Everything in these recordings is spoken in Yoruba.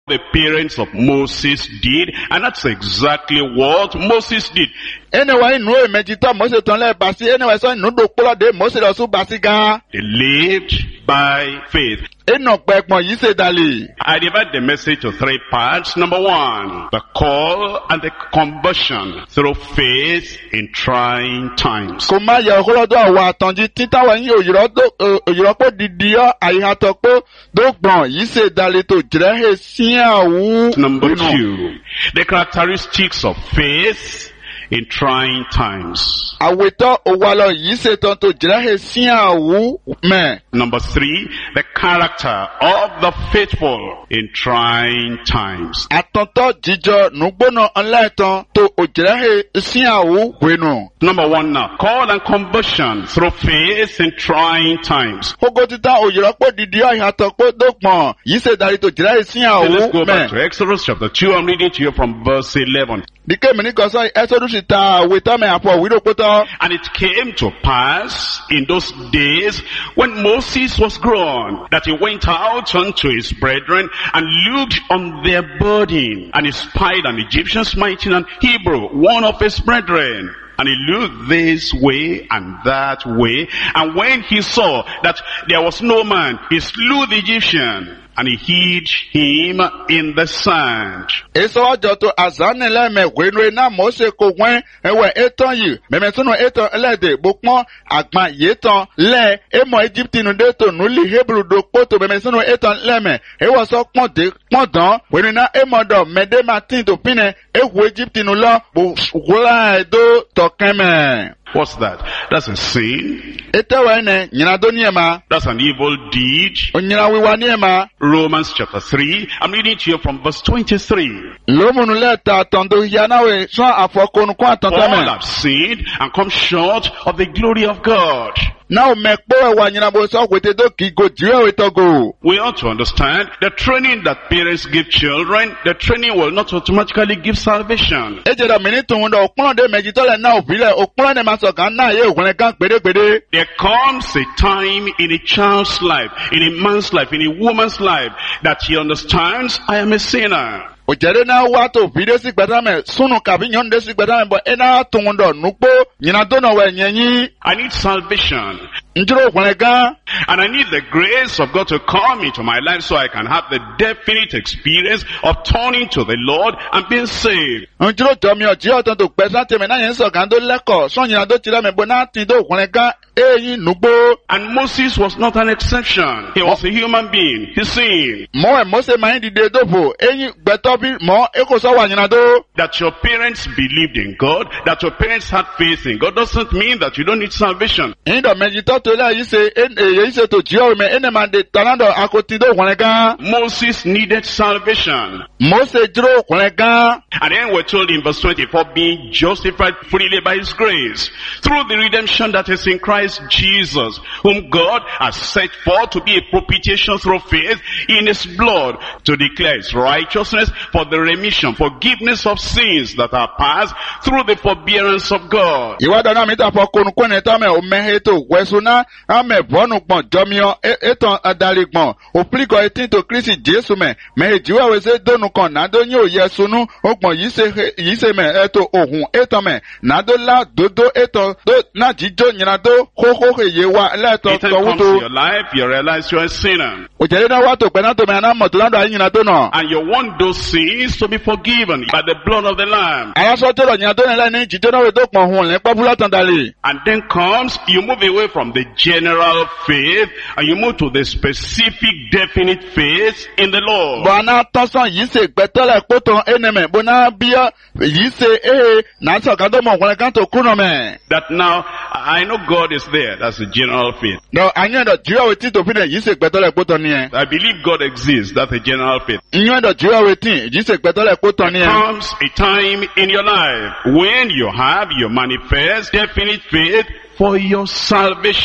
the parents of Moses did, and that's exactly what Moses did. Anyway, no imagita Moses tonle basi. Anyway, so no do kula de Moses osu basiga. They lived by faith. Enoch bekmo yise dali. I divide the message to 3 parts. Number 1, the call and the conversion through faith in trying times. Kuma ya holodo awa tonji tita wa yin oyiro didio ayihatokpo dogbon yise dali to jrehe siawu. Number 2, the characteristics of faith in trying times. Aweto owalo yise ton to jrehe siawu me. Number 3, the character of the faithful in trying times. Atonto jijo nugbono onleton to ojrehe siawu wenu. Number 1 now, call and conversion through faith in trying times. Hogo tita oyiropo didio ayihatokpo dogbon yise dali to jrehe So let's go siawu back me. to Exodus chapter 2. I'm reading to you from verse 11. Dike mini koso Exodus ta weta me apo wiropoto. And it came to pass in those days when Moses was grown, that he went out unto his brethren and looked on their burden, and he spied an Egyptian smiting an Hebrew, one of his brethren. And he looked this way and that way, and when he saw that there was no man, he slew the Egyptian, and he hid him in the sand. Eso ajo to azanele me wenwe na Mose ko wen ewe eton yi meme tunu eton elede bokpon agban yeton le emo Egyptinu de to nuli Hebrew do poto meme tunu eton leme ewo so pon dan wenwe na emo do mede matin to pine ewu Egyptinu lo bo wula do to keme. What's that? That's a sin. Etewe ne nyina do niema That's an evil deed. onyina wiwa niema Romans chapter 3. I'm reading to you from verse 23. lomunu leta tondo yanawe so afokonu kwa All tontame have sinned and come short of the glory of God. now mekpo wa nyina bo so kwete do ki go jiwe we to go. We ought to understand the training that parents give children, the training will not automatically give salvation. Ejeda mini tun do okpon de mejitole na obile okpon de maso kan na ye ohun kan pede. There comes a time in a child's life, in a man's life, in a woman's life, that he understands, I am a sinner. Ojere na wa to video si gbadame sunu kabi nyon de si gbadame bo ena tun do nupo nyina do no we nyenyi I need salvation. njiro ohun kan And I need the grace of God to come into my life so I can have the definite experience of turning to the Lord and being saved. njiro to mi oji oton to pe sa teme na yen so kan do leko so nyina do tire me bo na tin do ohun kan eyin nugbo. And Moses was not an exception. He was a human being. He sinned. Mo se ma yin dide do bo eyin gbeto bi mo eko so wa nyina do. That your parents believed in God, that your parents had faith in God, doesn't mean that you don't need salvation. Indo mejito to la yi se to jiyo me ene man de tanando akoti do ohun kan. Moses needed salvation. Mose jiro ohun kan. And then we're told in verse 24, being justified freely by his grace, through the redemption that is in Christ Jesus, whom God has set forth to be a propitiation through faith in his blood, to declare his righteousness for the remission, forgiveness of sins that are past through the forbearance of God. Iwada na mita po konu kwene ta me o meheto wesuna ame bonu gbon jomio eton adali gbon o pliko etin to Kristi Jesu me jiwa we se donu kan na do yin o yesunu ogbon yi se me eto ohun eton me na do la dodo eton do na jijo nyina do ho ye wa leto Anytime to comes in wuto your life, you realize you're a sinner. o jere na wa to pe na to me na mo to lando ayin nyina do no And you want those sins to be forgiven by the blood of the Lamb. ara so to ro nyina do na ni jijo na we do pon hun le papula tan dali. And then comes, you move away from the general faith and you move to the specific, definite faith in the Lord. Bwana tosan yi se gbetole poton eneme bona bia yi se na so kan do mo won kan to kuno me. That now, I know God is there. That's the general faith. No anyo do jiwa we tin to pine yi se gbetole poton ni e. I believe God exists. That's the general faith. Nyo do jiwa we tin yi se gbetole poton ni e. Comes a time in your life when you manifest definite faith for your salvation.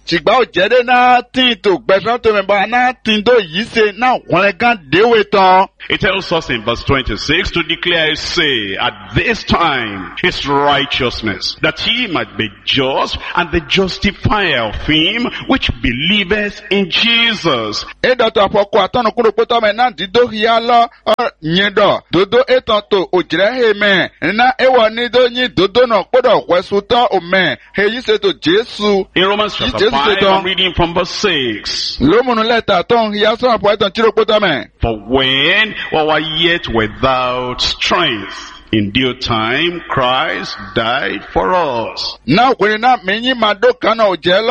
Chigba ojede na tin to gbẹ̀san tó mẹ́bọ̀ na tin tó yìí ṣe na wọ́n gan déwé tán. It tells us in verse 26 to declare, say, at this time his righteousness, that he might be just and the justifier of him which believeth in Jesus. Edato apoko atonu kuro poto me na dido hialo nyedo dodo etanto ojire heme na ewo ni do yin dodo na podo kwesuto ome heyi se to Jesu. In Romans chapter 5, I'm reading from verse 6. Lomunu letter ton hiaso apo etan chiro poto me. For when we were yet without strength, in due time Christ died for us. Na kwere na menyi madoka na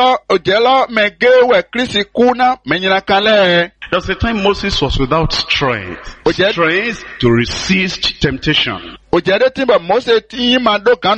ojelo megewe Kristi kuna menyina kale. There's a time Moses was without strength. Strength to resist temptation. Ojede timba Mose ti madoka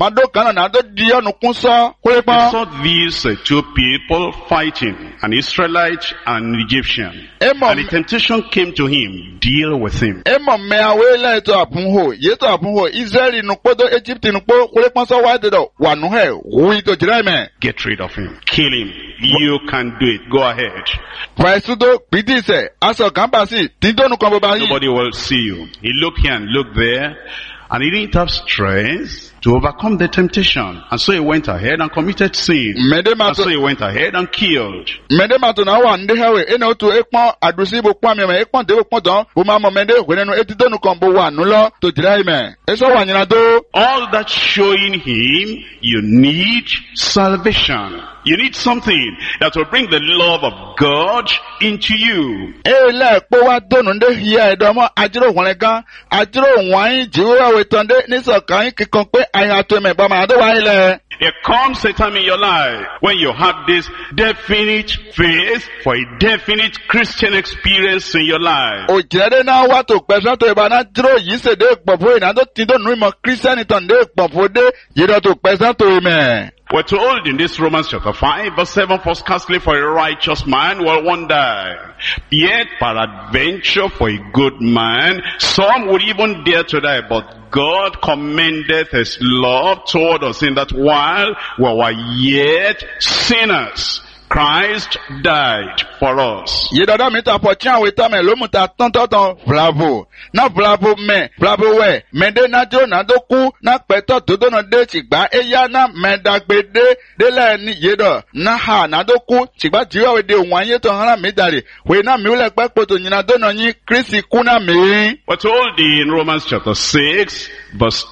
na do dio nukunso We kulepa. saw these two people fighting, an Israelite and an Egyptian. And the temptation came to him, deal with him. Emo me awele to apunho yeto apunho Israeli nukodo Egypt nuko kulepa so wide do wanu he wi to jireme. Get rid of him. Kill him. You can do it. Go ahead. Praisudo bidise aso kambasi tindo nuko baba yi. Nobody will see you. He looked here and looked there, and he didn't have strength to overcome the temptation. And so he went ahead and committed sin. And so he went ahead and killed. Mede mato na wa nde hawe ene otu ekpon adusi bo kwa me ekpon de ekpon don bo ma mo mede hwene no etido nu kon bo wa nu lo to jireme. Eso wa nyina do. All that showing him you need salvation. You need something that will bring the love of God into you. Ele po wa donu nde hia edo mo ajiro hwene gan ajiro wan jiwa wetonde niso kan kikon pe ayato me ba ma do wa ile. There comes a time in your life when you have this definite faith for a definite Christian experience in your life. Ojede na wa to pesan to ba na jiro yi se de popo ina do tindo nu mo Christian ton de popo de yido to pesan to me. We're told in this Romans chapter 5 verse 7, for scarcely for a righteous man will one die. Yet peradventure for a good man, some would even dare to die. But God commendeth his love toward us in that while we were yet sinners, Christ died for us. Yedada mita pochian weta me lo muta tonton bravo. Na bravo me, bravo we. Mede na jo na doku na peto dodo no de chigba eya na medagbede de la ni yedo. Na ha na doku chigba jiwa we de wanye to hana medali. We na mi ule gba poto nyina do no nyi Kristi kuna me. We're told in Romans chapter 6 verse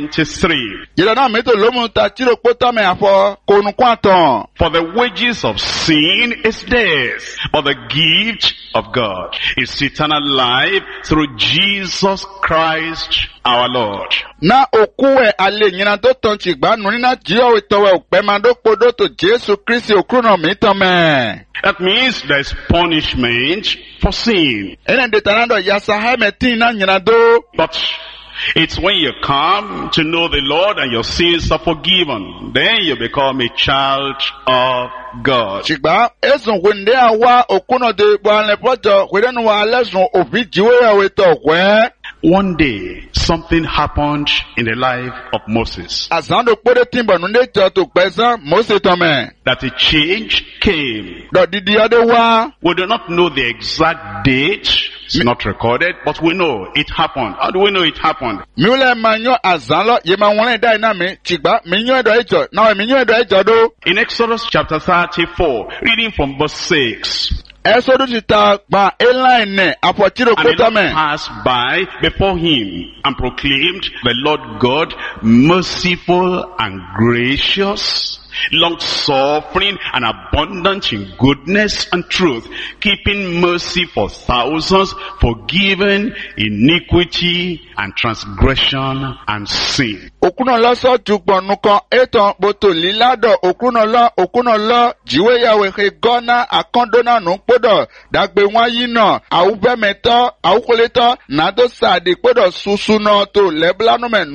23. Yedada mito lo muta chiro poto me afo konu kwaton. For the wages of sin is death, but the gift of God is eternal life through Jesus Christ our Lord. Na okuwe ale nyina do ton chigba nuni na jiwa we towe ukpe mando kodo to Jesu Kristi okruno mito me. That means there's punishment for sin. Ene de tanando yasa heme tina nyina do. But it's when you come to know the Lord and your sins are forgiven, then you become a child of God. Chigba ezun wende awa okuno de bwanle projo wedenu wa lesun obi jiwe we to kwe. One day, something happened in the life of Moses. Azando pode timba nunde to pesa Moses to me. That a change came. Do didi ade wa. We do not know the exact date. It's not recorded, but we know it happened. How do we know it happened? Miule manyo azalo yema wone dai na me chigba minyo edo ejo na minyo edo ejo do. In Exodus chapter 34, reading from verse 6. Exodus ta gba eline apotiro And the kota Lord me. passed by before him and proclaimed, the Lord God merciful and gracious, long-suffering and abundant in goodness and truth, keeping mercy for thousands, forgiving iniquity and transgression and sin. Okuno lo so jukpon nukan eton boto lilado okuno lo jiwe yawe he gona akondona nukpodo dagbe wanyi na awube meto awukoleto nado sadi podo susu no to leblanu me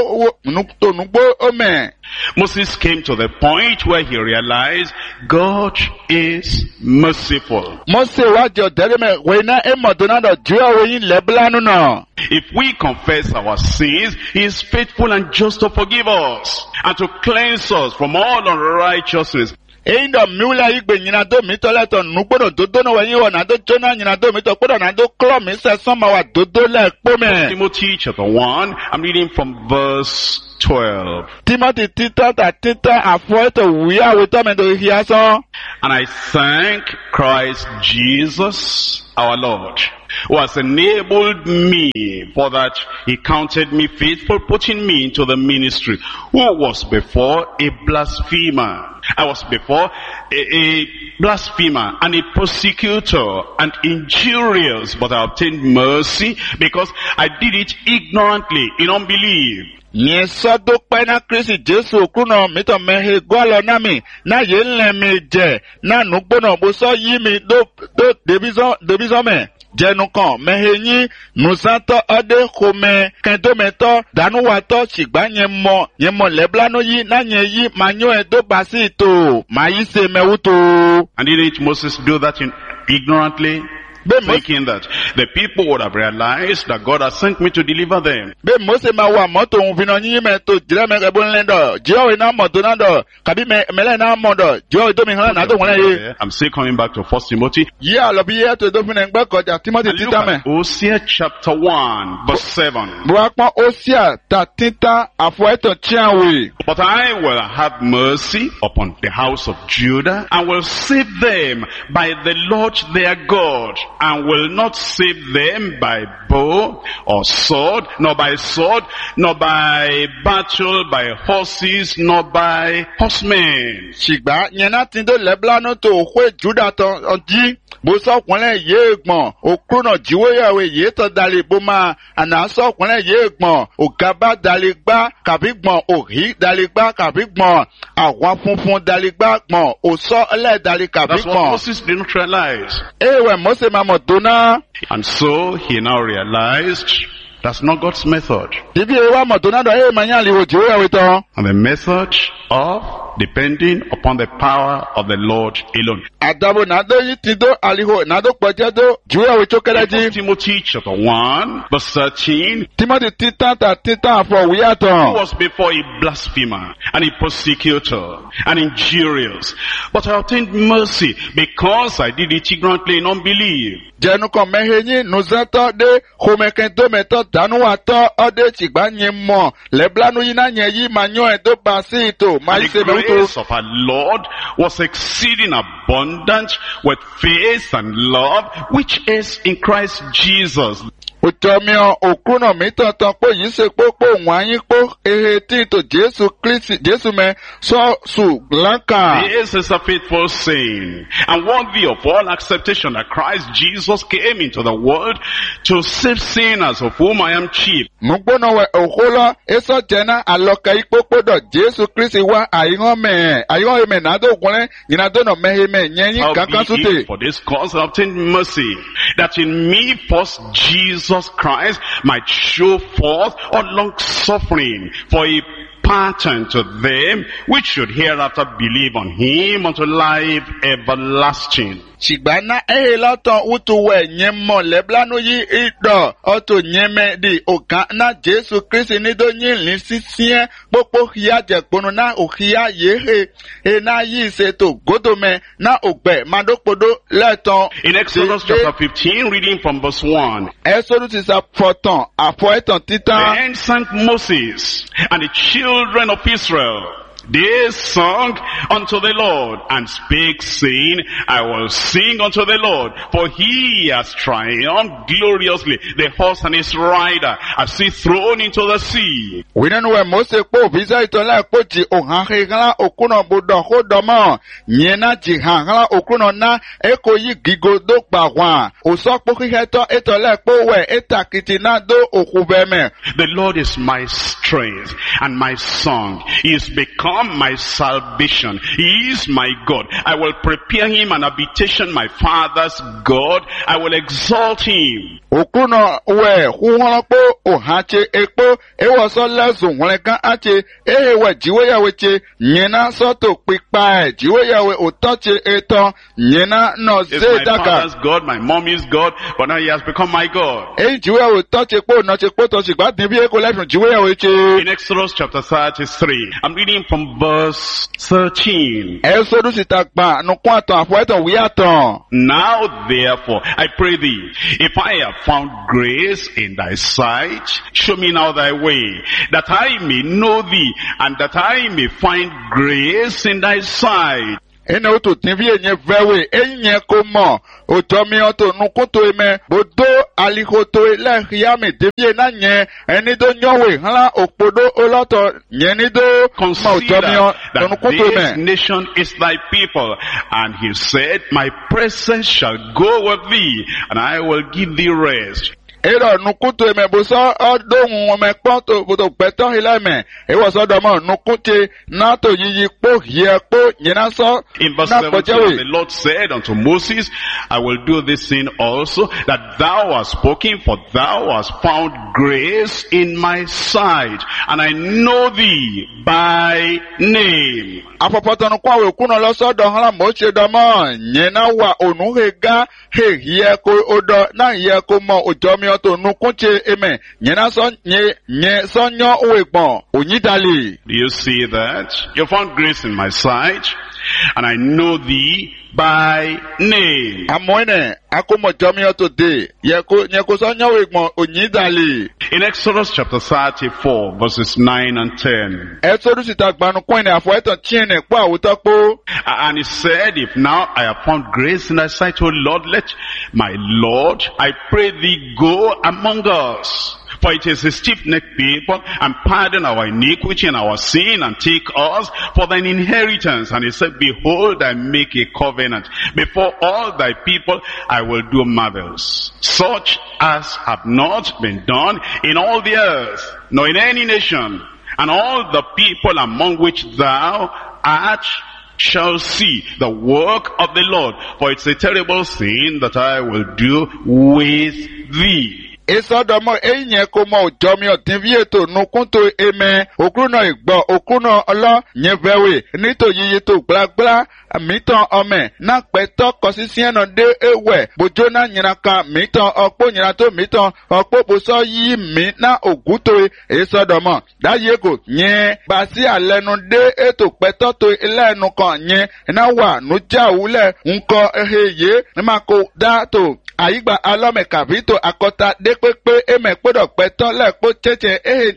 nugbo ome. Moses came to the point where he realized God is merciful. Mose wajo dereme wena emodonado jiwe yin leblanu no. If we confess our sins, he is faithful and just to forgive us and to cleanse us from all unrighteousness. Eindo miula igbe nyina do mitoleto nugbono dodo no wenyi wona do jona nyina do mito kodo na do klo mi se soma wa dodo le pome. Timothy chapter 1, I'm reading from verse 12. Timothy tita afueto wiya wito mendo hiaso. And I thank Christ Jesus our Lord, who has enabled me, for that he counted me faithful, putting me into the ministry, who was before a blasphemer. I was before a blasphemer and a persecutor and injurious, but I obtained mercy because I did it ignorantly in unbelief. Nye sodo pena Kristi Jesu kuno mito mehe gwalo nami na yele me je na nugbono buso yimi do debizo me jenu kan mehe yin nusanto ode kome kendo meto danu wato sigba yen mo leblano yi na yen yi manyo edo basi to mayi se mewuto. And didn't Moses do that ignorantly? Thinking that the people would have realized that God has sent me to deliver them. I'm still coming back to 1 Timothy. Look at Hosea chapter 1 verse 7. But I will have mercy upon the house of Judah and will save them by the Lord their God, and will not save them by bow or sword, nor by battle, by horses, nor by horsemen. Boso kwale yegbon okrono jiwoyawe yeto daliboma anaso kwale yegbon ogaba daligba kabigbon ohi daligba kabigbon awa funfun daligba gbon oso ele dalikabigbon. That's what Moses didn't realize. Ewe Mose mamodona. And so he now realized that's not God's method. And the method of depending upon the power of the Lord alone. Timothy chapter 1 verse 13. Who was before a blasphemer and a persecutor and injurious, but I obtained mercy because I did it ignorantly in unbelief. The grace of our Lord was exceeding abundant with faith and love, which is in Christ Jesus. He is a faithful saying and worthy of all acceptation that Christ Jesus came into the world to save sinners, of whom I am chief. How for this cause I obtained mercy, that in me first Jesus Christ might show forth all long suffering for a pattern to them which should hereafter believe on him unto life everlasting. Shigbana ehelaton utuwe nyemo leblano yi ido oto nyeme di okana Jesu Kristi nido nyilin sisien popo hiya jekpono na ohiya yehe na yi seto godome na ogbe madokpodo leton. In Exodus chapter 15, reading from verse 1. Exodus is a photon, tita. Then sang Moses and the children of Israel. They sung unto the Lord and spake, saying, I will sing unto the Lord, for he has triumphed gloriously. The horse and his rider as he thrown into the sea. We don't know where Moses po visa itola pochi ohangela okuno bodo hodoma nyena jihangela okuno na eko yi gigodo pagwa osokpo hiheto itola po we etakitina do okubeme. The Lord is my strength and my song. He is become my salvation. He is my God. I will prepare him an habitation, my father's God. I will exalt him. Okuno we huholopo ohache ekpo ewoso lezu nweleka ache ehewe jiwe yaweche nyena soto pikpae jiwe yawe otoche eto nyena no zedaka. My father's God, my mommy's God, but now he has become my God. Jiwe yawe toche ekpo no chekpo to shigba dibi eko lefu jiwe yaweche. In Exodus chapter 33, I'm reading from from verse 13. Exodus itagba nukwatan afuetan wiatan. Now therefore, I pray thee, if I have found grace in thy sight, show me now thy way, that I may know thee, and that I may find grace in thy sight. Ene oto tinvi enye vewe enye komo otomi oto nukuto eme bodo alihoto le hiame devie na nye eni do nyowe hala okpodo oloto nyeni do Consider that this nation is thy people, and he said, my presence shall go with thee, and I will give thee rest. Ero nukuto eme boso odohun ome kponto bodo peto hileme ewo so domo nukute nato yiyi po ye po nyina so. In verse 17, the Lord said unto Moses, I will do this thing also, that thou hast spoken, for thou hast found grace in my sight, and I know thee by name. Apopotonu kwa we kuno lo so do hala mo che domo nyina wa onuhega he ye ko odo na ye ko mo ojomi oto nukunche eme nyina so nye so nyo owegbon onyidali. Do you see that? You found grace in my sight, and I know thee by name. Amoine akomo jomi oto de ye ko so nyo owegbon onyidali. In Exodus chapter 34, verses 9 and 10. Exodus itagbanu kwene afuetan chiene kwa awutokpo. And he said, if now I have found grace in thy sight, O Lord, let my Lord, I pray thee, go among us. For it is a stiff-necked people, and pardon our iniquity and our sin, and take us for thine inheritance. And he said, behold, I make a covenant. Before all thy people I will do marvels, such as have not been done in all the earth, nor in any nation. And all the people among which thou art shall see the work of the Lord. For it's a terrible thing that I will do with thee. Esodomo enye komo ojomi otinvieto nukunto eme okuno igbo okuno olo nyevewe nito yiyeto gblagbla mitan ome na peto kosisieno de ewe bojona nyinaka mitan okpo nyinato mitan okpo boso yi mi na oguto esodomo dayego nye basi alenu de eto peto to ilenu kan nye na wa nuja ule nko eheye mako dato Aigba alome kavito akota dekpepe eme kpodo peton le kpo cheche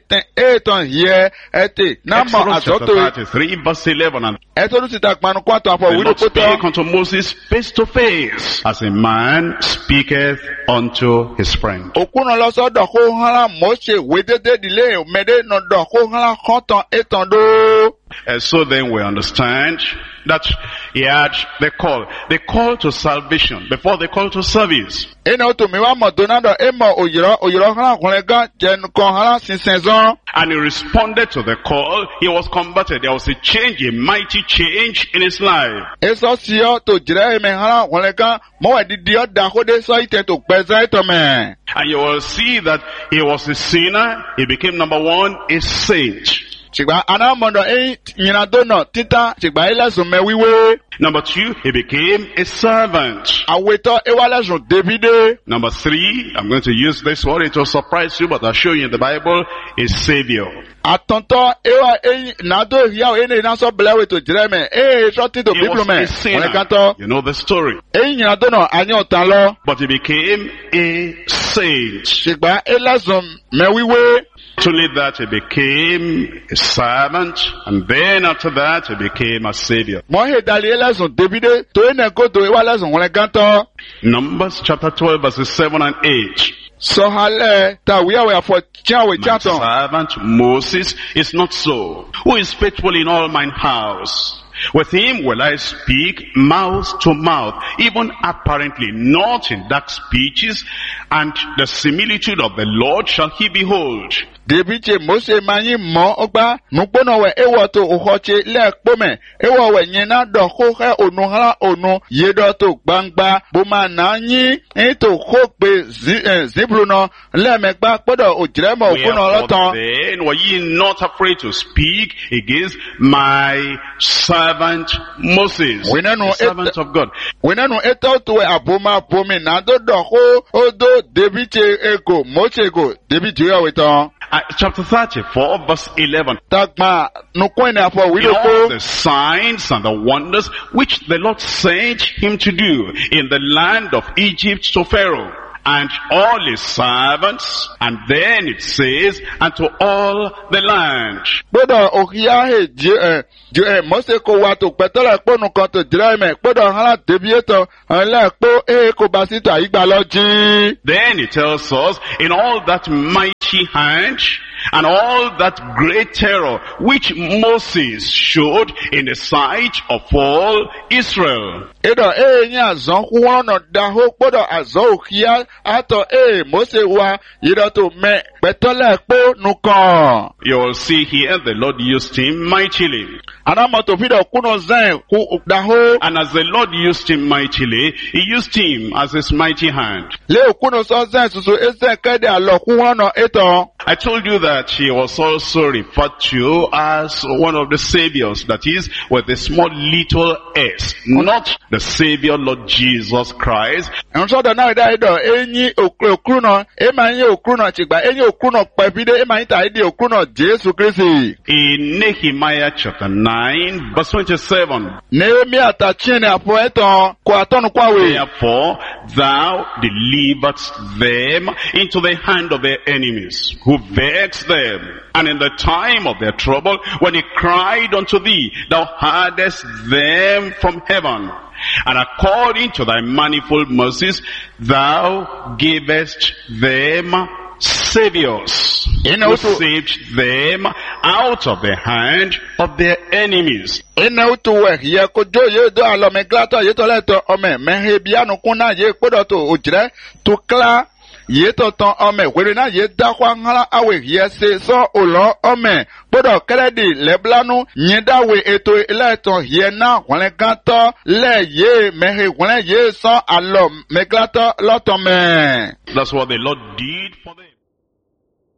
eheton ye ete namo azoto. Exodus 33 verse 11. And Exodus itakmanu kwato afo the wido Lord poto. spake unto Moses face to face, as a man speaketh unto his friend. Okuno loso do ko hala Mose wedede dile mede no do ko hala konton eton do. So then we understand that he had the call to salvation before the call to service. Eno to mi wa mo donado emo oyiro hala kunlega jen kon hala sinsenzon. And he responded to the call. He was converted. There was a change, a mighty change in his life. Eso siyo to jire eme hala kunlega mo edidi oda kode so ite to peza ito me. And you will see that he was a sinner. He became, number one, a saint. Chigba anamondo nyina dono tita chigba elesun me wiwe. Number two, he became a servant. Aweto ewalesun Davide. Number three, I'm going to use this word. It will surprise you, but I'll show you in the Bible, a savior. Atonto ewa nado hiao ene naso blewe to jireme. Shoti to He was biblome. a sinner. You know the story. Nyina dono anyo tanlo. But he became a saint. Chigba elesun me wiwe. Truly that he became a servant, and then after that he became a savior. Mohe dali elesun Davide to ene go to ewalesun waleganto. Numbers chapter 12 verses 7 and 8. So hale ta wiawe afo chawe My chaton. servant Moses is not so, who is faithful in all mine house. With him will I speak mouth to mouth, even apparently not in dark speeches, and the similitude of the Lord shall he behold. David Mose manyi mo ogba nugbono we ewo to uhoche le pome ewo we nyina do ho he onu hala onu yedo to gbangba buma na yin to ho pe zibruno le megba podo ojiremo okuno lotan. Then were ye not afraid to speak against my servant Moses, the servant of God? Wenanu eto to abuma bomi na do ho odo David ego Mose ego David yo weton. Chapter 34, verse 11. Tagma nukwene afọ In all widoko. the signs and the wonders which the Lord sent him to do in the land of Egypt to Pharaoh and all his servants, and then it says, and to all the land. Gbọ́dọ̀ òkìá he Mósè kò wá tó pẹ̀tọ́lẹ̀ pọ́nù kan tó jìrẹ́ mẹ́. Gbọ́dọ̀ hàn débi ètò ẹ̀lẹ́pọ̀ kò bá sí tó àyígbà lọ jí. Then it tells us, in all that mighty hand and all that great terror which Moses showed in the sight of all Israel. Èdò ní àzán wọ́n nà dáhó gbọ́dọ̀ àzán òkìá àtọ̀ Mósè wá yìí tó mẹ́ pẹ̀tọ́lẹ̀ pọ́nù kan. You will see here the Lord used him mightily. Anamoto fídọ̀ kúnà zẹ́n kú dáhó. And as the Lord used him mightily, he used him as his mighty hand. Lé òkúnà sọ zẹ́n soso ẹsẹ̀ kẹ́dẹ̀ àlọ́ kú wọ́n nà ètò. I told you that he was also referred to as one of the saviors, that is, with a small little s, not the Savior Lord Jesus Christ. Nsọ́dọ̀ náà dá ẹ̀dọ̀ ẹ̀yìn òkúnà ẹ̀mà yín òkúnà tìgbà ẹ̀yìn òkúnà pẹ̀fídé ẹ̀mà yín tàídì òkúnà Jésù Kristi. In Nehemiah chapter 9, verse 27, Nehemiah tàchíni àpò ẹ̀tàn kò àtọ́nu kwáwé. therefore thou deliveredst them into the hand of their enemies, who vexed them. And in the time of their trouble, when they cried unto thee, thou heardest them from heaven. And according to thy manifold mercies, thou gavest them saviors, who saved them out of the hand of their enemies. Ina utu we ye kojo ye do alo me glato ye to leto ome me he bianu kuna ye kodo to ujre to kla ye to ton ome were na ye da kwa ngala awe ye se so olo ome kodo kredi leblanu nyeda we eto leto ye na wale gato le ye me he wale ye so alo me glato loto me. That's what the Lord did for them.